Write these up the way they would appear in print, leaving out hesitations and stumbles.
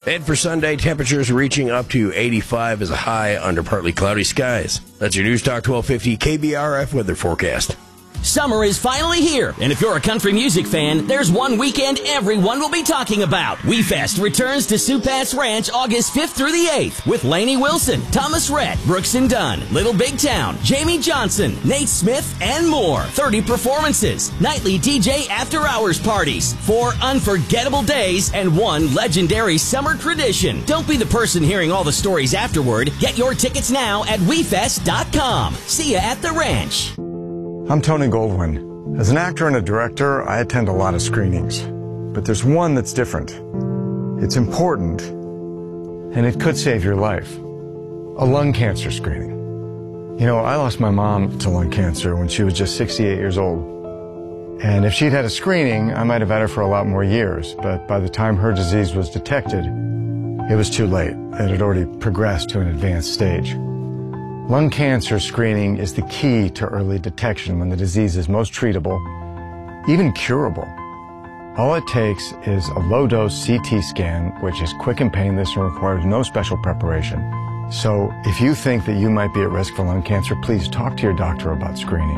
And for Sunday, temperatures reaching up to 85 as a high under partly cloudy skies. That's your News Talk 1250 KBRF weather forecast. Summer is finally here, and if you're a country music fan, there's one weekend everyone will be talking about. WeFest returns to Supass Ranch August 5th through the 8th with Lainey Wilson, Thomas Rhett, Brooks and Dunn, Little Big Town, Jamie Johnson, Nate Smith, and more. 30 performances, nightly DJ after-hours parties, 4 unforgettable days, and 1 legendary summer tradition. Don't be the person hearing all the stories afterward. Get your tickets now at WeFest.com. See ya at the ranch. I'm Tony Goldwyn. As an actor and a director, I attend a lot of screenings. But there's one that's different. It's important, and it could save your life. A lung cancer screening. You know, I lost my mom to lung cancer when she was just 68 years old. And if she'd had a screening, I might have had her for a lot more years. But by the time her disease was detected, it was too late. It had already progressed to an advanced stage. Lung cancer screening is the key to early detection when the disease is most treatable, even curable. All it takes is a low-dose CT scan, which is quick and painless and requires no special preparation. So if you think that you might be at risk for lung cancer, please talk to your doctor about screening.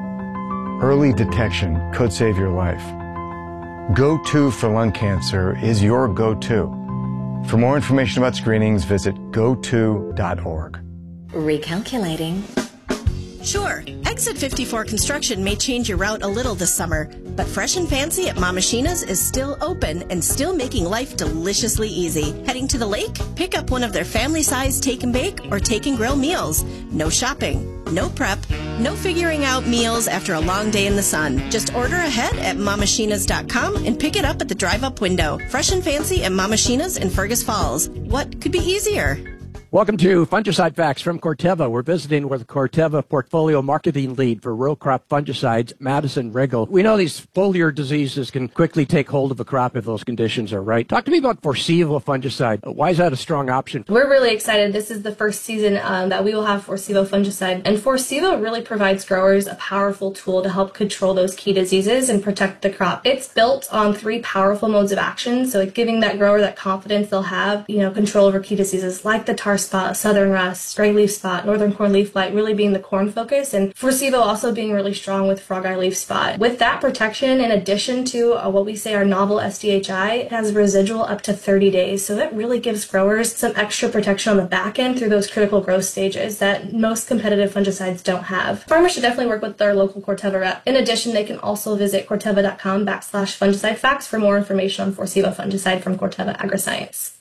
Early detection could save your life. Go-To for lung cancer is your go-to. For more information about screenings, visit goto.org. Recalculating. Sure, Exit 54 construction may change your route a little this summer, but Fresh and Fancy at Mama Sheena's is still open and still making life deliciously easy. Heading to the lake? Pick up one of their family-sized take and bake or take and grill meals. No shopping, no prep, no figuring out meals after a long day in the sun. Just order ahead at mamasheenas.com and pick it up at the drive-up window. Fresh and Fancy at Mama Sheena's in Fergus Falls. What could be easier? Welcome to Fungicide Facts from Corteva. We're visiting with Corteva Portfolio Marketing Lead for Row Crop Fungicides, Madison Riggle. We know these foliar diseases can quickly take hold of a crop if those conditions are right. Talk to me about Forcevo fungicide. Why is that a strong option? We're really excited. This is the first season that we will have Forcevo fungicide. And Forcevo really provides growers a powerful tool to help control those key diseases and protect the crop. It's built on 3 powerful modes of action, so it's giving that grower that confidence they'll have, control over key diseases like the tar spot, southern rust, gray leaf spot, northern corn leaf blight really being the corn focus, and Forcevo also being really strong with frog eye leaf spot. With that protection, in addition to what we say our novel SDHI, it has residual up to 30 days, so that really gives growers some extra protection on the back end through those critical growth stages that most competitive fungicides don't have. Farmers should definitely work with their local Corteva rep. In addition, they can also visit corteva.com/fungicide facts for more information on Forcevo fungicide from Corteva Agriscience.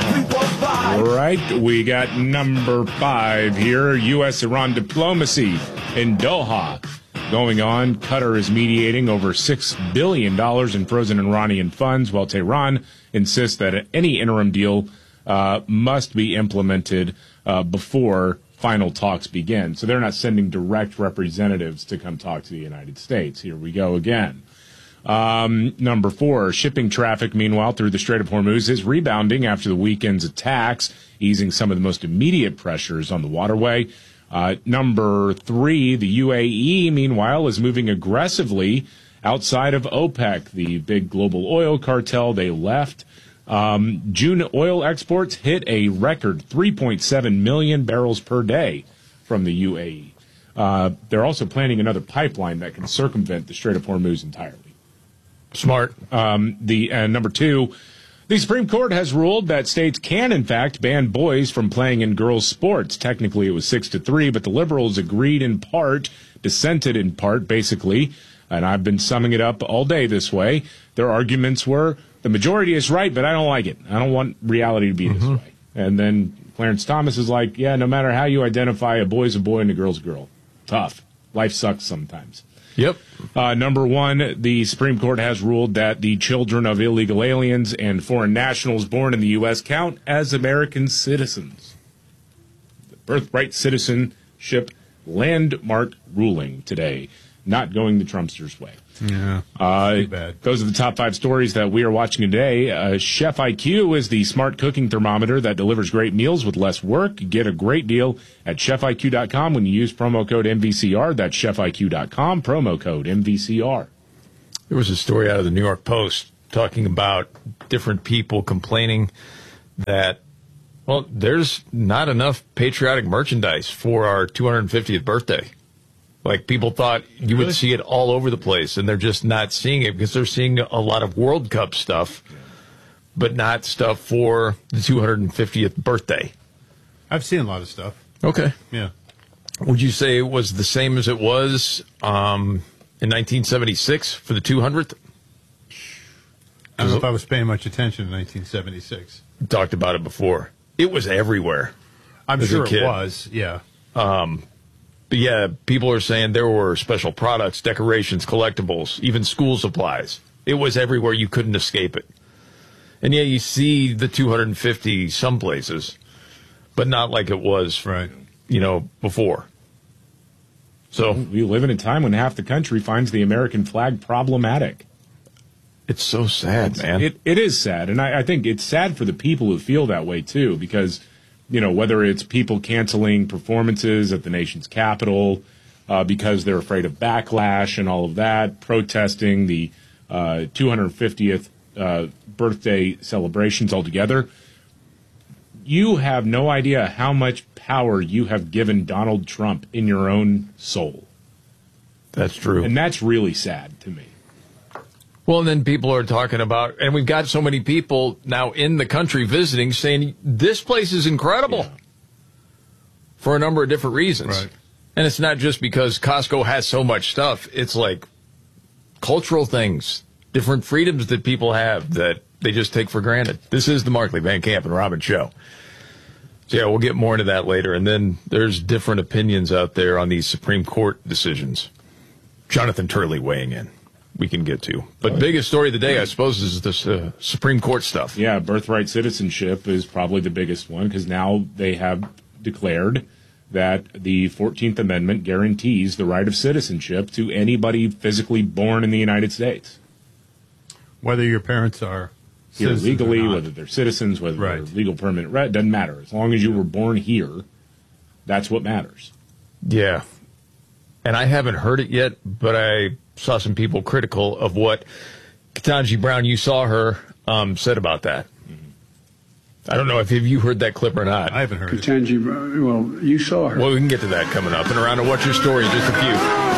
Right, we got number 5 here. U.S.-Iran diplomacy in Doha going on. Qatar is mediating over $6 billion in frozen Iranian funds, while Tehran insists that any interim deal must be implemented before final talks begin. So they're not sending direct representatives to come talk to the United States. Here we go again. Number 4, shipping traffic, meanwhile, through the Strait of Hormuz is rebounding after the weekend's attacks, easing some of the most immediate pressures on the waterway. Number 3, the UAE, meanwhile, is moving aggressively outside of OPEC, the big global oil cartel. They left. June oil exports hit a record 3.7 million barrels per day from the UAE. They're also planning another pipeline that can circumvent the Strait of Hormuz entirely. Smart. Number 2, the Supreme Court has ruled that states can, in fact, ban boys from playing in girls' sports. Technically, it was 6-3, but the liberals agreed in part, dissented in part, basically, and I've been summing it up all day this way. Their arguments were, the majority is right, but I don't like it. I don't want reality to be this way. And then Clarence Thomas is like, yeah, no matter how you identify, a boy's a boy and a girl's a girl. Tough. Life sucks sometimes. Yep. Number 1, the Supreme Court has ruled that the children of illegal aliens and foreign nationals born in the U.S. count as American citizens. The birthright citizenship landmark ruling today, not going the Trumpsters' way. Yeah, too bad. Those are the top 5 stories that we are watching today. Chef IQ is the smart cooking thermometer that delivers great meals with less work. Get a great deal at chefiq.com when you use promo code MVCR. That's chefiq.com, promo code MVCR. There was a story out of the New York Post talking about different people complaining that, well, there's not enough patriotic merchandise for our 250th birthday. Like, people thought you would see it all over the place, and they're just not seeing it because they're seeing a lot of World Cup stuff, but not stuff for the 250th birthday. I've seen a lot of stuff. Okay. Yeah. Would you say it was the same as it was in 1976 for the 200th? I don't know if I was paying much attention in 1976. We talked about it before. It was everywhere. I'm sure it was, yeah. But yeah, people are saying there were special products, decorations, collectibles, even school supplies. It was everywhere. You couldn't escape it. And yeah, you see the 250 some places, but not like it was, right, before. So we live in a time when half the country finds the American flag problematic. It's so sad, man. It is sad, and I think it's sad for the people who feel that way too, because whether it's people canceling performances at the nation's capital because they're afraid of backlash and all of that, protesting the 250th birthday celebrations altogether. You have no idea how much power you have given Donald Trump in your own soul. That's true. And that's really sad to me. Well, and then people are talking about, and we've got so many people now in the country visiting saying this place is incredible for a number of different reasons. Right. And it's not just because Costco has so much stuff. It's like cultural things, different freedoms that people have that they just take for granted. This is the Markley, Van Camp, and Robin Show. So, yeah, we'll get more into that later. And then there's different opinions out there on these Supreme Court decisions. Jonathan Turley weighing in. We can get to. But biggest story of the day, I suppose, is this Supreme Court stuff. Yeah, birthright citizenship is probably the biggest one because now they have declared that the 14th Amendment guarantees the right of citizenship to anybody physically born in the United States. Whether your parents are here legally, or not. whether they're citizens, whether they're legal permanent resident, doesn't matter. As long as you were born here, that's what matters. Yeah. And I haven't heard it yet, but I saw some people critical of what Ketanji Brown, you saw her, said about that. I don't know if you heard that clip or not. I haven't heard Ketanji Brown, well, you saw her. Well, we can get to that coming up. And around to What's Your Story in just a few.